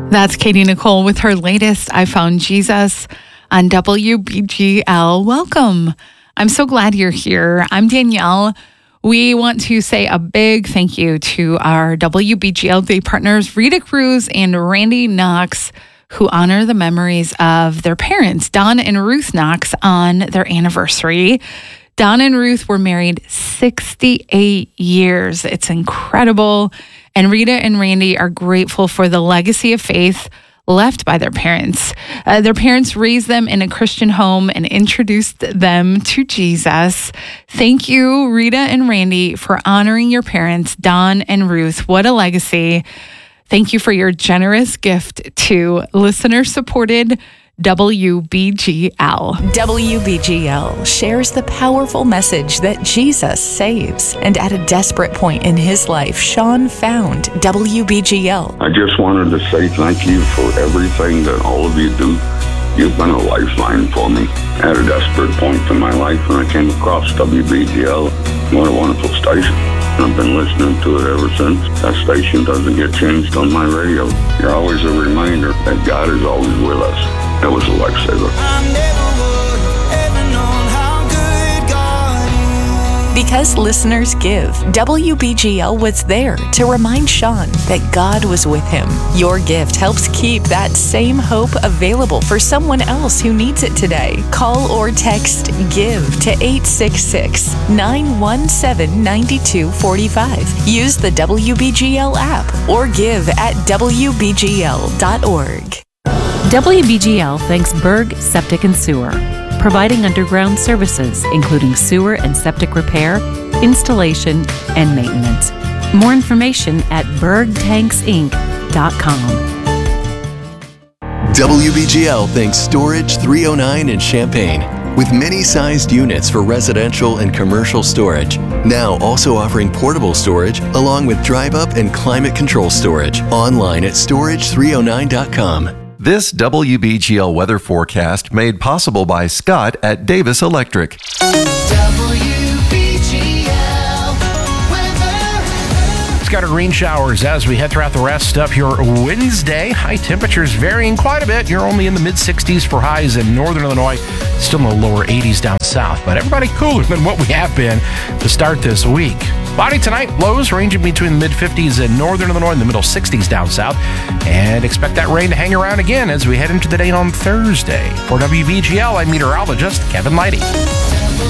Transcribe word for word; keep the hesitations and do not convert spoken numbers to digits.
That's Katie Nicole with her latest, I Found Jesus, on W B G L. Welcome. I'm so glad you're here. I'm Danielle. We want to say a big thank you to our W B G L Day partners, Rita Cruz and Randy Knox, who honor the memories of their parents, Don and Ruth Knox, on their anniversary. Don and Ruth were married sixty-eight years. It's incredible. And Rita and Randy are grateful for the legacy of faith left by their parents. Uh, their parents raised them in a Christian home and introduced them to Jesus. Thank you, Rita and Randy, for honoring your parents, Don and Ruth. What a legacy. Thank you for your generous gift to listener-supported W B G L. W B G L shares the powerful message that Jesus saves. And at a desperate point in his life, Sean found W B G L. I just wanted to say thank you for everything that all of you do. You've been a lifeline for me. At a desperate point in my life when I came across W B G L, what a wonderful station. I've been listening to it ever since. That station doesn't get changed on my radio. You're always a reminder that God is always with us. That was a lifesaver. Because listeners give, W B G L was there to remind Sean that God was with him. Your gift helps keep that same hope available for someone else who needs it today. Call or text GIVE to eight six six, nine one seven, nine two four five. Use the W B G L app or give at W B G L dot org. W B G L thanks Berg Septic and Sewer, providing underground services, including sewer and septic repair, installation, and maintenance. More information at berg tanks inc dot com. W B G L thanks Storage three oh nine in Champaign, with many-sized units for residential and commercial storage. Now also offering portable storage, along with drive-up and climate control storage. Online at storage three oh nine dot com. This W B G L weather forecast made possible by Scott at Davis Electric. W B G L weather. Scattered rain showers as we head throughout the rest of your Wednesday. High temperatures varying quite a bit. You're only in the mid sixties for highs in northern Illinois, still in the lower eighties down south, but everybody cooler than what we have been to start this week. Cloudy tonight, lows ranging between the mid fifties in northern Illinois and the middle sixties down south. And expect that rain to hang around again as we head into the day on Thursday. For W B G L, I'm meteorologist Kevin Leidy.